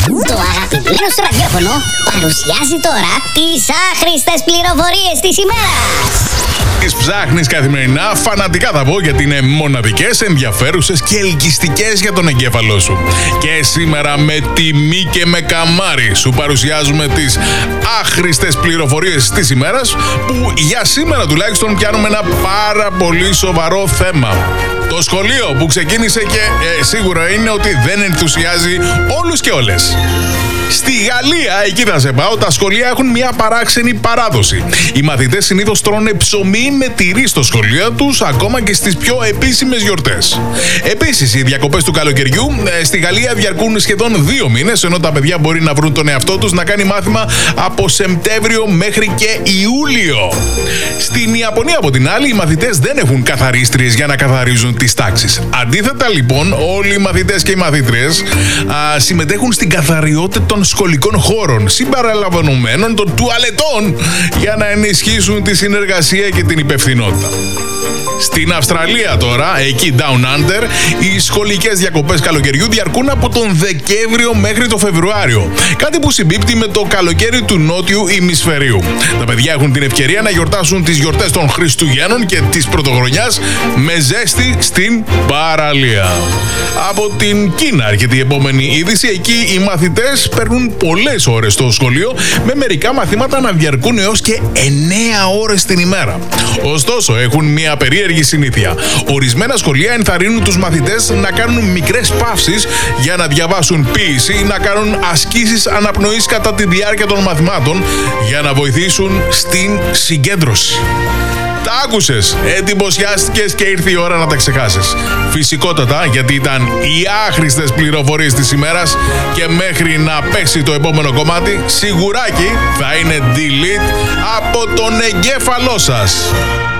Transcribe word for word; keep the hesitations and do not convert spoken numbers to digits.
Το αγαπημένο σου ραδιόφωνο παρουσιάζει τώρα τις άχρηστες πληροφορίες της ημέρας. Τις ψάχνεις καθημερινά, φανατικά θα πω, γιατί είναι μοναδικές, ενδιαφέρουσες και ελκυστικές για τον εγκέφαλό σου. Και σήμερα με τιμή και με καμάρι σου παρουσιάζουμε τις άχρηστες πληροφορίες της ημέρας, που για σήμερα τουλάχιστον πιάνουμε ένα πάρα πολύ σοβαρό θέμα. Το σχολείο που ξεκίνησε και ε, σίγουρα είναι ότι δεν ενθουσιάζει όλους και όλες. Στη Γαλλία, εκεί θα σε πάω, τα σχολεία έχουν μια παράξενη παράδοση. Οι μαθητές συνήθως τρώνε ψωμί με τυρί στο σχολείο τους, ακόμα και στις πιο επίσημες γιορτές. Επίσης, οι διακοπές του καλοκαιριού ε, στη Γαλλία διαρκούν σχεδόν δύο μήνες, ενώ τα παιδιά μπορεί να βρουν τον εαυτό τους να κάνει μάθημα από Σεπτέμβριο μέχρι και Ιούλιο. Στην Ιαπωνία, από την άλλη, οι μαθητές δεν έχουν καθαρίστριες για να καθαρίζουν τις τάξεις. Αντίθετα, λοιπόν, όλοι οι μαθητές και οι μαθήτριες α, συμμετέχουν στην καθαριότητα των σχολικών χώρων, συμπεριλαμβανομένων των τουαλετών, για να ενισχύσουν τη συνεργασία και την υπευθυνότητα. Στην Αυστραλία τώρα, εκεί Down Under, οι σχολικές διακοπές καλοκαιριού διαρκούν από τον Δεκέμβριο μέχρι το Φεβρουάριο. Κάτι που συμπίπτει με το καλοκαίρι του νότιου ημισφαιρίου. Τα παιδιά έχουν την ευκαιρία να γιορτάσουν τις γιορτές των Χριστουγέννων και της Πρωτοχρονιάς με ζέστη στην παραλία. Από την Κίνα έρχεται η επόμενη είδηση. Εκεί οι μαθητές παίρνουν πολλές ώρες στο σχολείο, με μερικά μαθήματα να διαρκούν έως και εννέα ώρες την ημέρα. Ωστόσο, έχουν μια περίεργη συνήθεια. Ορισμένα σχολεία ενθαρρύνουν τους μαθητές να κάνουν μικρές παύσεις για να διαβάσουν ποίηση ή να κάνουν ασκήσεις αναπνοής κατά τη διάρκεια των μαθημάτων, για να βοηθήσουν στην συγκέντρωση. Τα άκουσες, εντυπωσιάστηκες και ήρθε η ώρα να τα ξεχάσεις. Φυσικότατα, γιατί ήταν οι άχρηστες πληροφορίες της ημέρας, και μέχρι να πέσει το επόμενο κομμάτι, σιγουράκι θα είναι delete από τον εγκέφαλό σας.